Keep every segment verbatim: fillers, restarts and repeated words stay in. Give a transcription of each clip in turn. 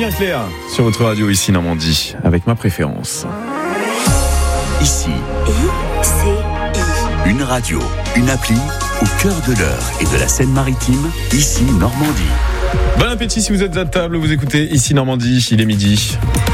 Julien Clerc sur votre radio ici Normandie avec ma préférence. Ici, I C I. une radio, une appli au cœur de l'Eure et de la Seine-Maritime, ici Normandie. Bon appétit si vous êtes à table, vous écoutez ici Normandie, il est midi.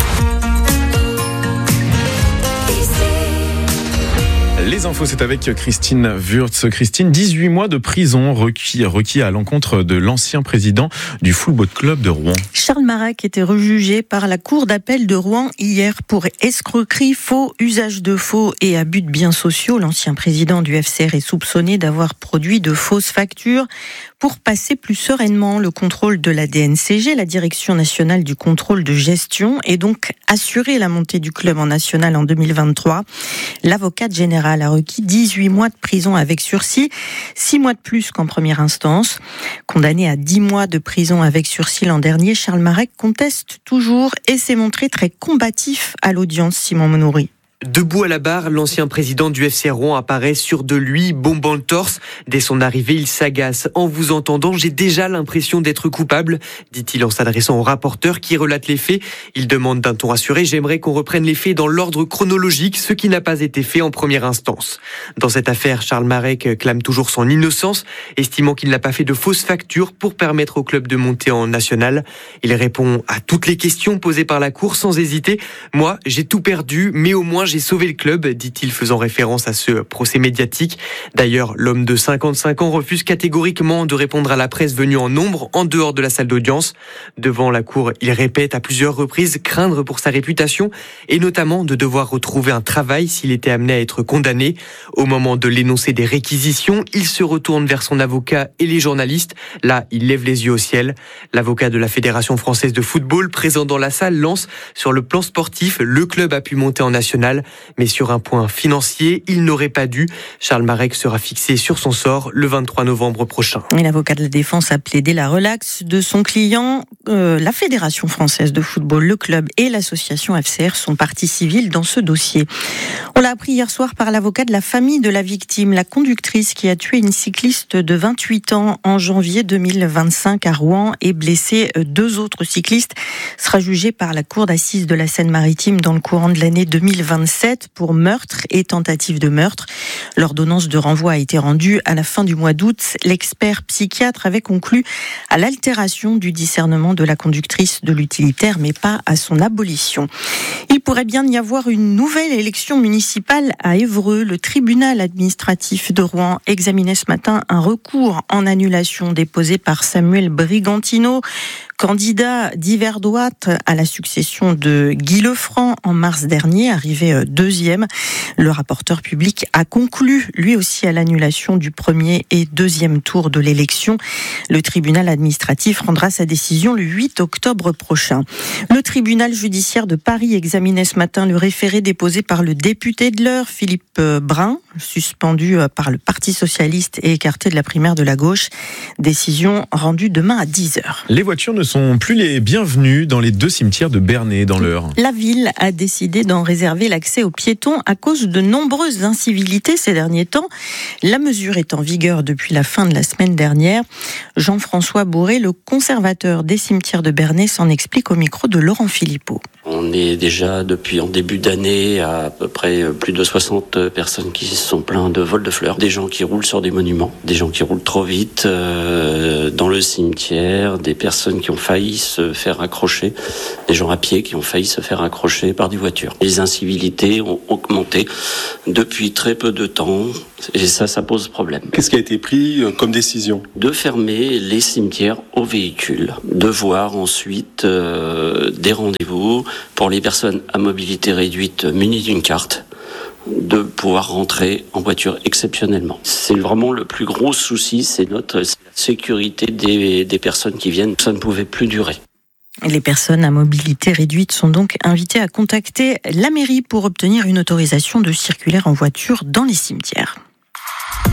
Les infos, c'est avec Christine Wurtz. Christine, dix-huit mois de prison requis, requis à l'encontre de l'ancien président du Football Club de Rouen. Charles Marek était rejugé par la cour d'appel de Rouen hier pour escroquerie, faux, usage de faux et abus de biens sociaux. L'ancien président du F C R est soupçonné d'avoir produit de fausses factures pour passer plus sereinement le contrôle de la D N C G, la Direction nationale du contrôle de gestion, et donc assurer la montée du club en national en deux mille vingt-trois. L'avocate générale a requis dix-huit mois de prison avec sursis, six mois de plus qu'en première instance. Condamné à dix mois de prison avec sursis l'an dernier, Charles Marek conteste toujours et s'est montré très combatif à l'audience. Simon Monoury. Debout à la barre, l'ancien président du F C Rouen apparaît sûr de lui, bombant le torse. Dès son arrivée, il s'agace. En vous entendant, j'ai déjà l'impression d'être coupable, dit-il en s'adressant au rapporteur qui relate les faits. Il demande d'un ton rassuré, j'aimerais qu'on reprenne les faits dans l'ordre chronologique, ce qui n'a pas été fait en première instance. Dans cette affaire, Charles Marek clame toujours son innocence, estimant qu'il n'a pas fait de fausses factures pour permettre au club de monter en national. Il répond à toutes les questions posées par la cour sans hésiter. Moi, j'ai tout perdu, mais au moins j'ai sauvé le club, dit-il, faisant référence à ce procès médiatique. D'ailleurs, l'homme de cinquante-cinq ans refuse catégoriquement de répondre à la presse venue en nombre en dehors de la salle d'audience. Devant la cour, il répète à plusieurs reprises craindre pour sa réputation et notamment de devoir retrouver un travail s'il était amené à être condamné. Au moment de l'énoncé des réquisitions, il se retourne vers son avocat et les journalistes. Là, il lève les yeux au ciel. L'avocat de la Fédération française de football, présent dans la salle, lance sur le plan sportif, le club a pu monter en national. Mais sur un point financier, il n'aurait pas dû. Charles Marek sera fixé sur son sort le vingt-trois novembre prochain. Et l'avocat de la défense a plaidé la relaxe de son client. Euh, la Fédération française de football, le club et l'association F C R sont parties civiles dans ce dossier. On l'a appris hier soir par l'avocat de la famille de la victime, la conductrice qui a tué une cycliste de vingt-huit ans en janvier deux mille vingt-cinq à Rouen et blessé deux autres cyclistes, sera jugée par la cour d'assises de la Seine-Maritime dans le courant de l'année deux mille vingt-sept pour meurtre et tentative de meurtre. L'ordonnance de renvoi a été rendue à la fin du mois d'août. L'expert psychiatre avait conclu à l'altération du discernement de la conductrice de l'utilitaire, mais pas à son abolition. Il pourrait bien y avoir une nouvelle élection municipale à Évreux. Le tribunal administratif de Rouen examinait ce matin un recours en annulation déposé par Samuel Brigantino, candidat d'hiver droite à la succession de Guy Lefranc en mars dernier, arrivé deuxième. Le rapporteur public a conclu lui aussi à l'annulation du premier et deuxième tour de l'élection. Le tribunal administratif rendra sa décision le huit octobre prochain. Le tribunal judiciaire de Paris examinait ce matin le référé déposé par le député de l'Eure, Philippe Brun, suspendu par le Parti socialiste et écarté de la primaire de la gauche. Décision rendue demain à dix heures. Les voitures ne sont plus les bienvenues dans les deux cimetières de Bernay dans l'Eure. La ville a décidé d'en réserver l'accès aux piétons à cause de nombreuses incivilités ces derniers temps. La mesure est en vigueur depuis la fin de la semaine dernière. Jean-François Bourré, le conservateur des cimetières de Bernay, s'en explique au micro de Laurent Philippot. On est déjà depuis en début d'année à à peu près plus de soixante personnes qui se sont plaints de vol de fleurs. Des gens qui roulent sur des monuments, des gens qui roulent trop vite euh, dans le cimetière, des personnes qui ont failli se faire accrocher, des gens à pied qui ont failli se faire accrocher par des voitures. Les incivilités ont augmenté depuis très peu de temps et ça, ça pose problème. Qu'est-ce qui a été pris comme décision ? De fermer les cimetières aux véhicules, de voir ensuite euh, des rendez-vous pour les personnes à mobilité réduite munies d'une carte, de pouvoir rentrer en voiture exceptionnellement. C'est vraiment le plus gros souci, c'est notre sécurité des, des personnes qui viennent. Ça ne pouvait plus durer. Les personnes à mobilité réduite sont donc invitées à contacter la mairie pour obtenir une autorisation de circuler en voiture dans les cimetières.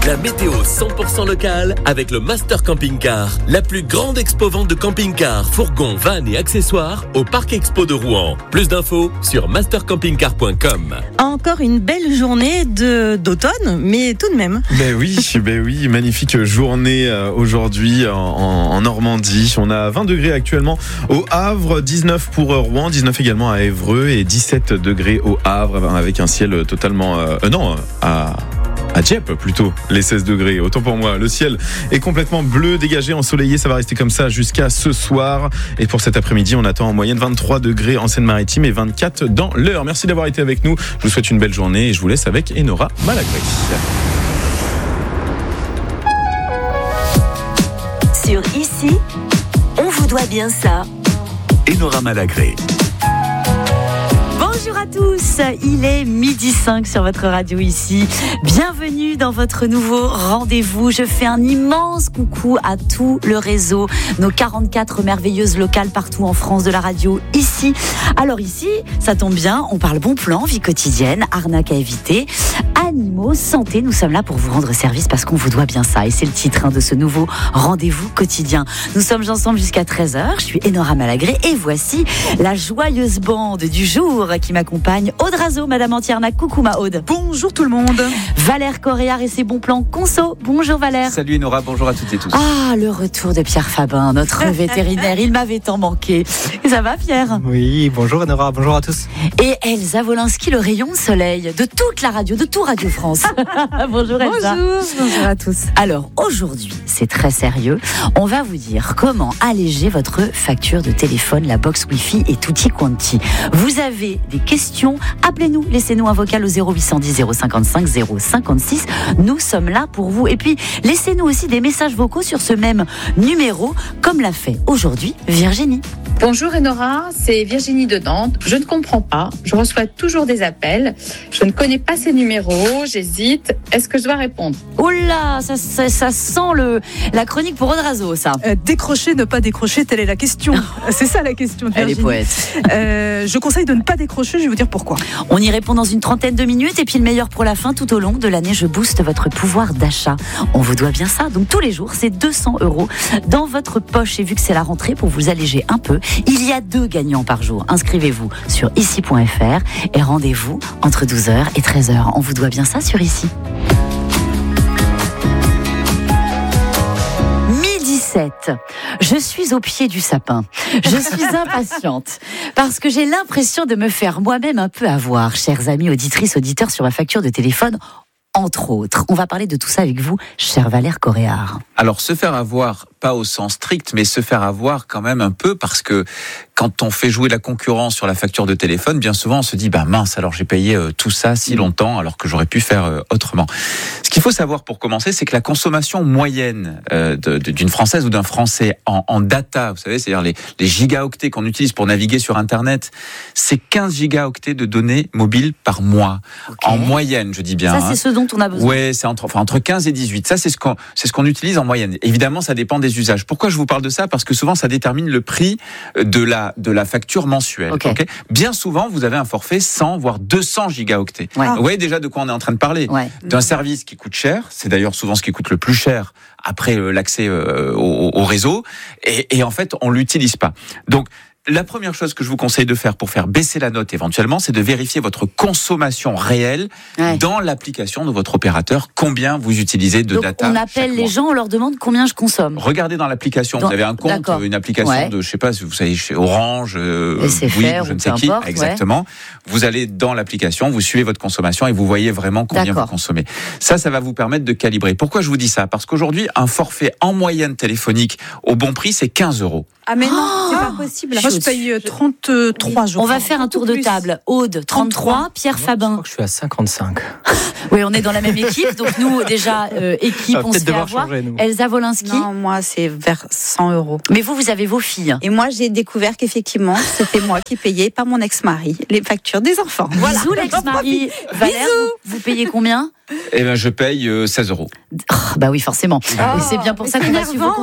La météo cent pour cent locale avec le Master Camping Car, la plus grande expo-vente de camping-cars, fourgons, vannes et accessoires au Parc Expo de Rouen. Plus d'infos sur master camping car point com. Encore une belle journée de, d'automne, mais tout de même. Ben oui, ben oui, magnifique journée aujourd'hui en, en Normandie. On a vingt degrés actuellement au Havre, dix-neuf pour Rouen, dix-neuf également à Évreux et dix-sept degrés au Havre avec un ciel totalement... Euh, non, à... à Dieppe plutôt, les seize degrés. Autant pour moi, le ciel est complètement bleu, dégagé, ensoleillé. Ça va rester comme ça jusqu'à ce soir. Et pour cet après-midi, on attend en moyenne vingt-trois degrés en Seine-Maritime et vingt-quatre dans l'Eure. Merci d'avoir été avec nous. Je vous souhaite une belle journée et je vous laisse avec Enora Malagré. Sur Ici, on vous doit bien ça. Enora Malagré. Bonjour à tous, il est midi cinq sur votre radio Ici. Bienvenue dans votre nouveau rendez-vous. Je fais un immense coucou à tout le réseau, nos quarante-quatre merveilleuses locales partout en France de la radio Ici. Alors ici, ça tombe bien, on parle bon plan, vie quotidienne, arnaque à éviter, animaux, santé. Nous sommes là pour vous rendre service parce qu'on vous doit bien ça. Et c'est le titre hein, de ce nouveau rendez-vous quotidien. Nous sommes ensemble jusqu'à treize heures. Je suis Enora Malagré et voici la joyeuse bande du jour qui m'accompagne. Aude Razo, Madame Antiernac. Coucou ma Aude. Bonjour tout le monde. Valère Coréard et ses bons plans conso. Bonjour Valère. Salut Enora, bonjour à toutes et tous. Ah, le retour de Pierre Fabin, notre vétérinaire. Il m'avait tant manqué. Ça va Pierre? Oui, bonjour Enora, bonjour à tous. Et Elsa Wolinski, le rayon de soleil de toute la radio, de tout Radio France. Bonjour Elsa. Bonjour, bonjour à tous. Alors aujourd'hui, c'est très sérieux. On va vous dire comment alléger votre facture de téléphone, la box Wi-Fi et tutti quanti. Vous avez des questions, appelez-nous, laissez-nous un vocal au zéro huit cent dix zéro cinquante-cinq zéro cinquante-six. Nous sommes là pour vous. Et puis, laissez-nous aussi des messages vocaux sur ce même numéro, comme l'a fait aujourd'hui Virginie. Bonjour Enora, c'est Virginie de Nantes. Je ne comprends pas, je reçois toujours des appels. Je ne connais pas ces numéros, j'hésite. Est-ce que je dois répondre? Oh là, ça, ça, ça sent le, la chronique pour Odrazo, ça. Euh, décrocher, ne pas décrocher, telle est la question. C'est ça la question de Virginie. Elle est poète. Euh, je conseille de ne pas décrocher, je vais vous dire pourquoi. On y répond dans une trentaine de minutes et puis le meilleur pour la fin, tout au long de l'année, je booste votre pouvoir d'achat. On vous doit bien ça, donc tous les jours, c'est deux cents euros dans votre poche. Et vu que c'est la rentrée, pour vous alléger un peu, il y a deux gagnants par jour. Inscrivez-vous sur ici point f r et rendez-vous entre douze heures et treize heures. On vous doit bien ça sur Ici. midi sept. Je suis au pied du sapin. Je suis impatiente parce que j'ai l'impression de me faire moi-même un peu avoir, chers amis auditrices, auditeurs, sur ma facture de téléphone. Entre autres, on va parler de tout ça avec vous, cher Valère Coréard. Alors, se faire avoir, pas au sens strict, mais se faire avoir quand même un peu, parce que quand on fait jouer la concurrence sur la facture de téléphone, bien souvent on se dit, bah mince, alors j'ai payé euh, tout ça si longtemps, alors que j'aurais pu faire euh, autrement. Ce qu'il faut savoir pour commencer, c'est que la consommation moyenne euh, de, de, d'une Française ou d'un Français en, en data, vous savez, c'est-à-dire les, les gigaoctets qu'on utilise pour naviguer sur Internet, c'est quinze gigaoctets de données mobiles par mois. Okay. En moyenne, je dis bien. Ça, hein. c'est ce dont on a besoin. Ouais, c'est entre, enfin, entre quinze et dix-huit. Ça, c'est ce qu'on, c'est ce qu'on utilise en moyenne. Évidemment, ça dépend des usages. Pourquoi je vous parle de ça? Parce que souvent, ça détermine le prix de la, de la facture mensuelle. Okay. Okay. Bien souvent, vous avez un forfait cent, voire deux cents gigaoctets. Ouais. Vous voyez déjà de quoi on est en train de parler. Ouais. D'un service qui coûte cher. C'est d'ailleurs souvent ce qui coûte le plus cher après l'accès au, au réseau. Et, et en fait, on l'utilise pas. Donc, la première chose que je vous conseille de faire pour faire baisser la note éventuellement, c'est de vérifier votre consommation réelle ouais. dans l'application de votre opérateur, combien vous utilisez de Donc data. On appelle les mois. gens, on leur demande combien je consomme. Regardez dans l'application, dans... vous avez un compte, D'accord. une application ouais. de, je sais pas, vous savez, chez Orange, euh, Bouygues, je ne sais qui, importe, exactement. Ouais. Vous allez dans l'application, vous suivez votre consommation et vous voyez vraiment combien D'accord. vous consommez. Ça, ça va vous permettre de calibrer. Pourquoi je vous dis ça? Parce qu'aujourd'hui, un forfait en moyenne téléphonique au bon prix, c'est quinze euros. Ah mais non, oh c'est pas possible. Moi je paye trente-trois jours. On va faire un tour de table. Aude, trente-trois, Pierre Moi, Fabin. Je crois que je suis à cinquante-cinq. Oui, on est dans la même équipe, donc nous déjà euh, équipe, on, on se fait avoir. Changer, nous. Elsa Wolinski. Non, moi c'est vers cent euros. Mais vous, vous avez vos filles. Et moi j'ai découvert qu'effectivement c'était moi qui payais, pas mon ex-mari, les factures des enfants. Voilà. Bisous l'ex-mari. Valère, vous, vous payez combien? Eh ben, je paye euh, seize euros. Oh, bah oui, forcément. Oh, et c'est bien pour ça qu'on a su vos conseils.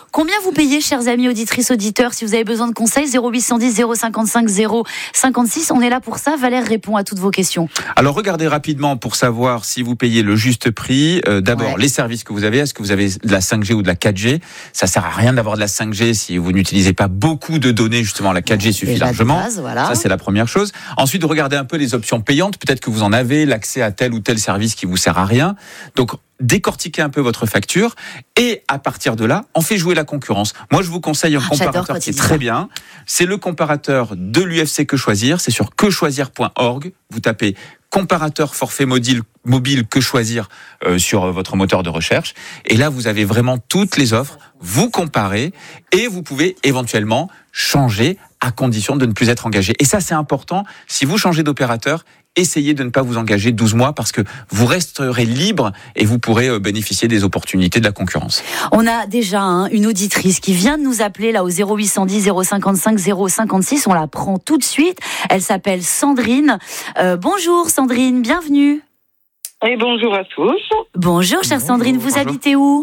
Combien vous payez, chers amis auditrices, auditeurs? Si vous avez besoin de conseils, zéro huit cent dix, zéro cinquante-cinq, zéro cinquante-six. On est là pour ça. Valère répond à toutes vos questions. Alors, regardez rapidement pour savoir si vous payez le juste prix. Euh, d'abord, ouais. les services que vous avez. Est-ce que vous avez de la cinq G ou de la quatre G? Ça sert à rien d'avoir de la cinq G si vous n'utilisez pas beaucoup de données. Justement, la quatre G suffit Déjà largement. Base, voilà. Ça, c'est la première chose. Ensuite, regardez un peu les options payantes. Peut-être que vous en avez l'accès à tel ou tel service qui vous sert à rien. Donc, décortiquez un peu votre facture et à partir de là, on fait jouer la concurrence. Moi, je vous conseille un ah, comparateur qui est très bien. C'est le comparateur de l'U F C Que Choisir. C'est sur que choisir point org. Vous tapez comparateur forfait mobile, mobile Que Choisir euh, sur votre moteur de recherche. Et là, vous avez vraiment toutes les offres. Vous comparez et vous pouvez éventuellement changer à condition de ne plus être engagé. Et ça, c'est important. Si vous changez d'opérateur, essayez de ne pas vous engager douze mois parce que vous resterez libre et vous pourrez bénéficier des opportunités de la concurrence. On a déjà hein, une auditrice qui vient de nous appeler là au zéro huit cent dix, zéro cinquante-cinq, zéro cinquante-six. On la prend tout de suite. Elle s'appelle Sandrine. Euh, bonjour Sandrine, bienvenue. Et bonjour à tous. Bonjour chère Sandrine, vous bonjour. habitez où?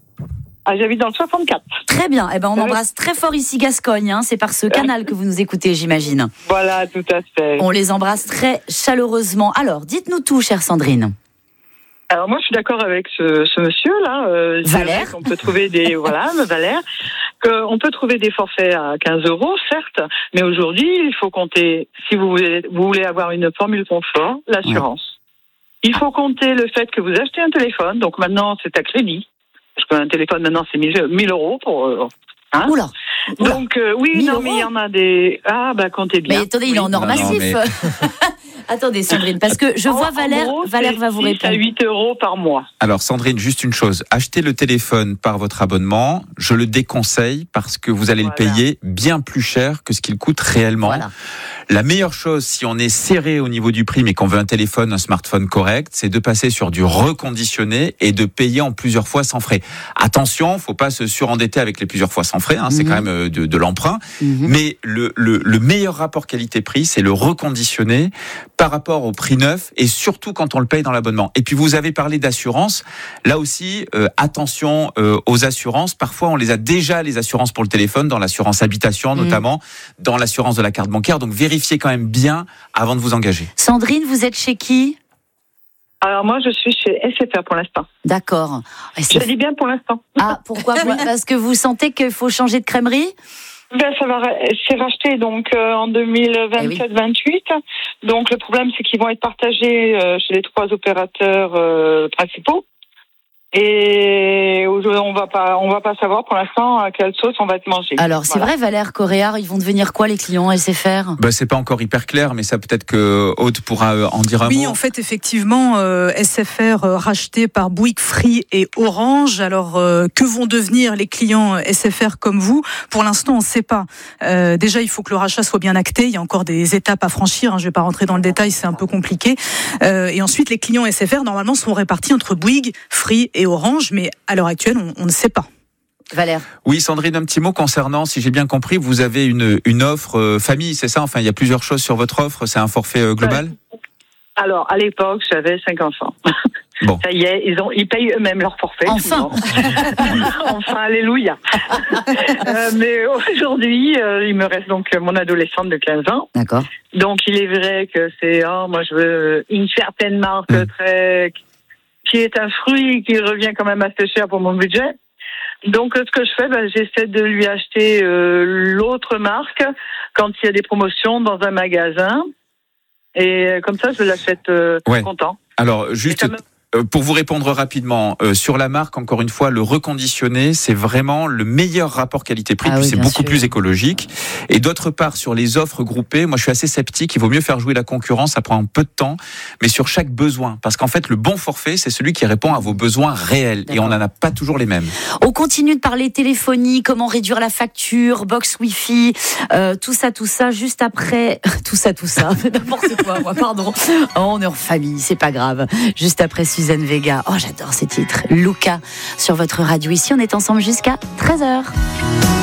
Ah, j'habite dans le soixante-quatre. Très bien. Eh ben, on embrasse très fort ici Gascogne. Hein. C'est par ce canal que vous nous écoutez, j'imagine. Voilà, tout à fait. On les embrasse très chaleureusement. Alors, dites-nous tout, chère Sandrine. Alors moi, je suis d'accord avec ce, ce monsieur-là. Euh, Valère. On peut trouver des voilà, Valère. On peut trouver des forfaits à quinze euros, certes, mais aujourd'hui, il faut compter. Si vous voulez, vous voulez avoir une formule confort, l'assurance. Ouais. Il faut compter le fait que vous achetez un téléphone. Donc maintenant, c'est à crédit. Parce qu'un téléphone, maintenant, c'est mille euros pour... Euh, hein Oula, Oula. Donc, euh, oui, non, mais il y en a des... Ah, bah, comptez bien. Mais attendez, il est en or non, massif. Non, mais... Attendez, Sandrine, parce que je vois en, Valère, en gros, Valère va vous répondre. six à huit euros par mois. Alors, Sandrine, juste une chose. Achetez le téléphone par votre abonnement. Je le déconseille parce que vous allez voilà. le payer bien plus cher que ce qu'il coûte réellement. Voilà. La meilleure chose, si on est serré au niveau du prix, mais qu'on veut un téléphone, un smartphone correct, c'est de passer sur du reconditionné et de payer en plusieurs fois sans frais. Attention, faut pas se surendetter avec les plusieurs fois sans frais, hein, mmh. c'est quand même de, de l'emprunt. Mmh. Mais le, le, le meilleur rapport qualité-prix, c'est le reconditionné par rapport au prix neuf et surtout quand on le paye dans l'abonnement. Et puis vous avez parlé d'assurance. Là aussi, euh, attention euh, aux assurances. Parfois, on les a déjà, les assurances pour le téléphone, dans l'assurance habitation notamment, mmh. dans l'assurance de la carte bancaire. Donc vérifiez Vérifiez quand même bien avant de vous engager. Sandrine, vous êtes chez qui? Alors moi, je suis chez S F R pour l'instant. D'accord. Je dis bien pour l'instant. Ah, pourquoi? Parce que vous sentez qu'il faut changer de crèmerie? Ben, ça va, c'est racheté donc euh, en deux mille vingt-sept vingt-huit. Eh oui. Donc le problème, c'est qu'ils vont être partagés euh, chez les trois opérateurs euh, principaux. Et on va pas, on va pas savoir pour l'instant à quelle sauce on va être mangé. Alors c'est voilà. vrai, Valère Coréard, ils vont devenir quoi les clients S F R? Bah c'est pas encore hyper clair, mais ça peut-être que Aude pourra en dire un oui, mot. Oui, en fait, effectivement, euh, S F R euh, racheté par Bouygues, Free et Orange. Alors euh, que vont devenir les clients S F R comme vous? Pour l'instant, on ne sait pas. Euh, déjà, il faut que le rachat soit bien acté. Il y a encore des étapes à franchir. Hein, je vais pas rentrer dans le détail, c'est un peu compliqué. Euh, et ensuite, les clients S F R normalement sont répartis entre Bouygues, Free et Orange, mais à l'heure actuelle, on, on ne sait pas. Valère. Oui, Sandrine, un petit mot concernant, si j'ai bien compris, vous avez une, une offre euh, famille, c'est ça? Enfin, il y a plusieurs choses sur votre offre, c'est un forfait euh, global? Alors, à l'époque, j'avais cinq enfants. Bon. Ça y est, ils, ont, ils payent eux-mêmes leur forfait. Enfin Enfin, alléluia. euh, mais aujourd'hui, euh, il me reste donc mon adolescente de quinze ans. D'accord. Donc, il est vrai que c'est, oh, moi, je veux une certaine marque mmh. très... qui est un fruit qui revient quand même assez cher pour mon budget. Donc, ce que je fais, ben, j'essaie de lui acheter euh, l'autre marque quand il y a des promotions dans un magasin. Et comme ça, je l'achète euh, ouais. content. Alors, juste... Pour vous répondre rapidement, euh, sur la marque, encore une fois, le reconditionné, c'est vraiment le meilleur rapport qualité-prix, ah puis oui, c'est beaucoup sûr. plus écologique. Et d'autre part, sur les offres groupées, moi je suis assez sceptique, il vaut mieux faire jouer la concurrence, ça prend un peu de temps, mais sur chaque besoin. Parce qu'en fait, le bon forfait, c'est celui qui répond à vos besoins réels. D'accord. Et on n'en a pas toujours les mêmes. On continue de parler téléphonie, comment réduire la facture, box Wi-Fi, euh, tout ça, tout ça, juste après... tout ça, tout ça, n'importe quoi, moi, pardon. Oh, on est en famille, c'est pas grave. Juste après Suzanne Vega. Oh, j'adore ces titres. Luca sur votre radio. Ici, on est ensemble jusqu'à treize heures.